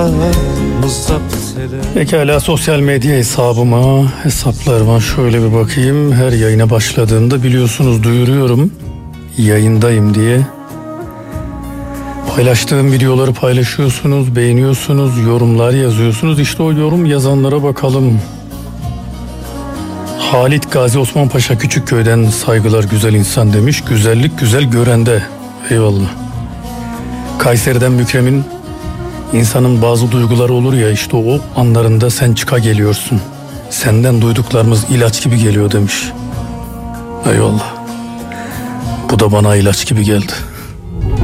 Pekala, sosyal medya hesaplarıma şöyle bir bakayım. Her yayına başladığımda biliyorsunuz duyuruyorum yayındayım diye. Paylaştığım videoları paylaşıyorsunuz, beğeniyorsunuz, yorumlar yazıyorsunuz. İşte o yorum yazanlara bakalım. Halit Gazi Osman Paşa Küçükköy'den saygılar güzel insan demiş. Güzellik güzel görende. Eyvallah. Kayseri'den Mükremin, insanın bazı duyguları olur ya, işte o anlarında sen çıka geliyorsun. Senden duyduklarımız ilaç gibi geliyor demiş. Eyvallah. Bu da bana ilaç gibi geldi.